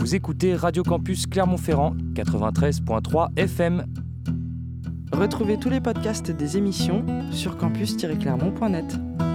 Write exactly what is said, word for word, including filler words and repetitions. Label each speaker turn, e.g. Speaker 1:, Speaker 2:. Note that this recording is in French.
Speaker 1: Vous écoutez Radio Campus Clermont-Ferrand, quatre-vingt-treize virgule trois F M.
Speaker 2: Retrouvez tous les podcasts des émissions sur campus tiret clermont point net.